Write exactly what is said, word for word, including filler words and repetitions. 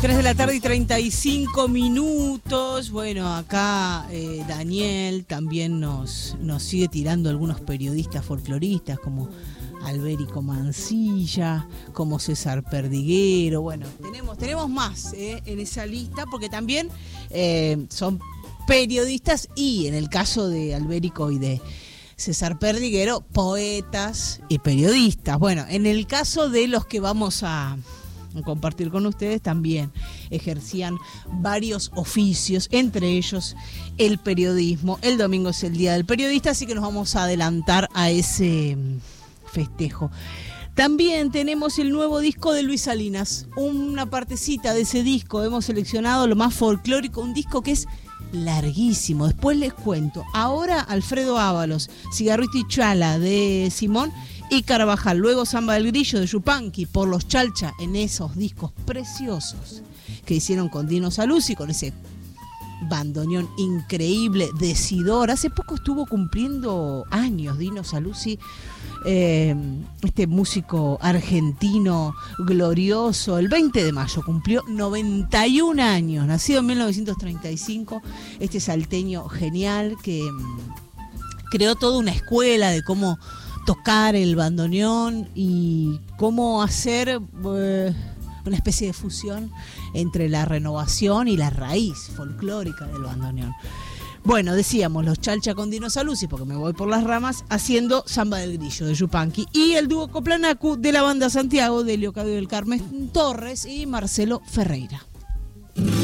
tres de la tarde y treinta y cinco minutos. Bueno, acá eh, Daniel también nos, nos sigue tirando algunos periodistas folcloristas como Alberico Mancilla, como César Perdiguero. Bueno, tenemos, tenemos más eh, en esa lista porque también eh, son periodistas y en el caso de Alberico y de César Perdiguero, poetas y periodistas. Bueno, en el caso de los que vamos a compartir con ustedes también ejercían varios oficios, entre ellos el periodismo. El domingo es el Día del Periodista, así que nos vamos a adelantar a ese festejo. También tenemos el nuevo disco de Luis Salinas, una partecita de ese disco. Hemos seleccionado lo más folclórico, un disco que es larguísimo, después les cuento. Ahora Alfredo Ábalos, Cigarrito y Chala de Simón y Carvajal, luego Samba del Grillo de Yupanqui, por los Chalcha, en esos discos preciosos que hicieron con Dino Saluzzi, con ese bandoneón increíble, decidor. Hace poco estuvo cumpliendo años Dino Saluzzi, eh, este músico argentino glorioso. El veinte de mayo cumplió noventa y un años, nacido en mil novecientos treinta y cinco, este salteño genial que um, creó toda una escuela de cómo tocar el bandoneón y cómo hacer eh, una especie de fusión entre la renovación y la raíz folclórica del bandoneón. Bueno, decíamos los Chalcha con Dino Saluzzi, porque me voy por las ramas, haciendo Samba del Grillo de Yupanqui, y el dúo Coplanacu de la banda Santiago de Leocadio del Carmen Torres y Marcelo Ferreira.